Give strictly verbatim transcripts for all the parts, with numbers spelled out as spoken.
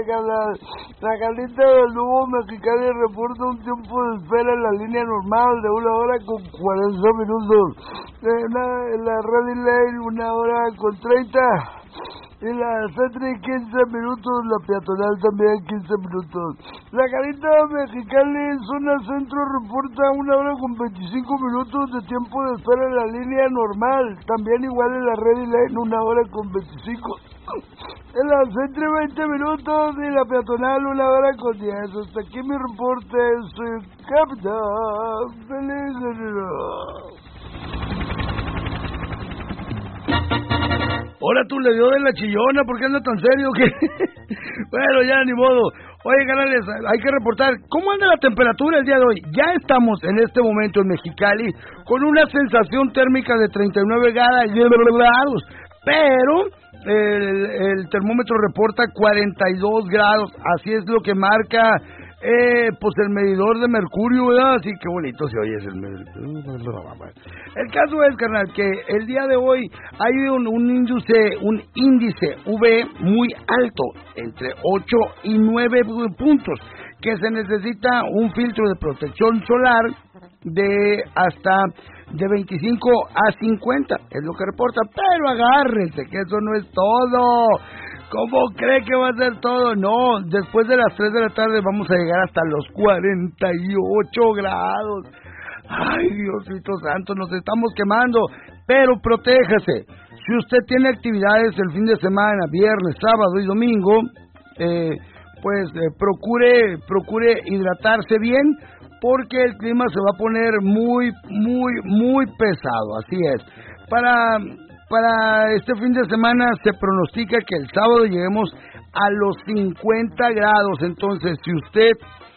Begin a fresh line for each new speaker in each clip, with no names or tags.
carnal. La Carlita del Nuevo Mexicali reporta un tiempo de espera en la línea normal de una hora con cuarenta minutos. En la, en la Ready Lane una hora con treinta. Y la Centri quince minutos, la peatonal también quince minutos. La Carita Mexicali, zona centro, reporta una hora con veinticinco minutos de tiempo de espera en la línea normal. También igual en la Ready Lane, una hora con veinticinco. En la Centri veinte minutos y la peatonal una hora con diez. Hasta aquí mi reporte, soy Capitán Feliz Guerrero.
Ahora tú le dio de la chillona, ¿por qué anda tan serio? ¿Qué? Bueno, ya ni modo. Oye, canales, hay que reportar, ¿cómo anda la temperatura el día de hoy? Ya estamos en este momento en Mexicali con una sensación térmica de treinta y nueve grados, pero el, el termómetro reporta cuarenta y dos grados, así es lo que marca eh, pues el medidor de mercurio, ¿verdad? Así que bonito se oye ese medidor. El caso es, carnal, que el día de hoy hay un, un índice un índice U V muy alto, entre ocho y nueve puntos, que se necesita un filtro de protección solar de hasta de veinticinco a cincuenta, es lo que reporta, pero agárrense que eso no es todo. ¿Cómo cree que va a ser todo? No, después de las tres de la tarde vamos a llegar hasta los cuarenta y ocho grados. Ay, Diosito Santo, nos estamos quemando, pero protéjase. Si usted tiene actividades el fin de semana, viernes, sábado y domingo, eh, pues eh, procure, procure hidratarse bien, porque el clima se va a poner muy, muy, muy pesado, así es. Para, para este fin de semana se pronostica que el sábado lleguemos a los cincuenta grados, entonces si usted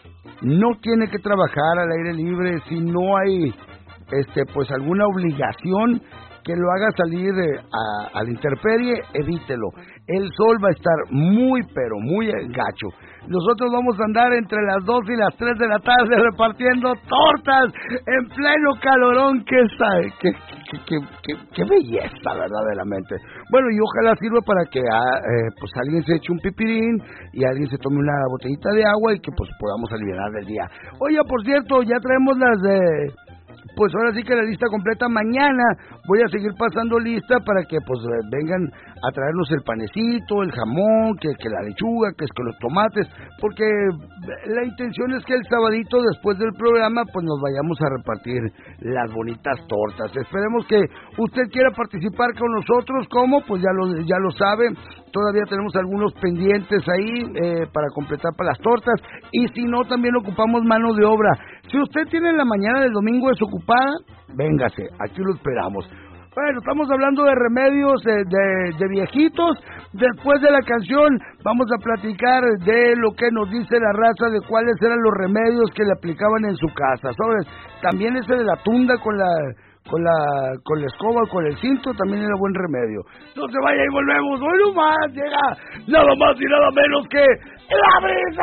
no tiene que trabajar al aire libre, si no hay este pues alguna obligación que lo haga salir eh, a, a la intemperie, evítelo. El sol va a estar muy, pero muy gacho. Nosotros vamos a andar entre las dos y las tres de la tarde repartiendo tortas en pleno calorón. ¡Qué, qué, qué, qué, qué belleza, verdaderamente! Bueno, y ojalá sirva para que ah, eh, pues alguien se eche un pipirín y alguien se tome una botellita de agua y que pues podamos aliviar del día. Oye, por cierto, ya traemos las de... Pues ahora sí que la lista completa. Mañana voy a seguir pasando lista para que pues vengan a traernos el panecito, el jamón, que, que la lechuga, que es que los tomates, porque la intención es que el sabadito después del programa pues nos vayamos a repartir las bonitas tortas. Esperemos que usted quiera participar con nosotros. ¿Cómo? Pues ya lo, ya lo sabe. Todavía tenemos algunos pendientes ahí eh, para completar para las tortas, y si no, también ocupamos mano de obra. Si usted tiene la mañana del domingo desocupada, véngase, aquí lo esperamos. Bueno, estamos hablando de remedios de, de, de viejitos. Después de la canción vamos a platicar de lo que nos dice la raza, de cuáles eran los remedios que le aplicaban en su casa, ¿sabes? También ese de la tunda con la con la con la escoba, con el cinto, también era buen remedio. No se vaya y volvemos. Hoy nomás llega nada más y nada menos que la brisa.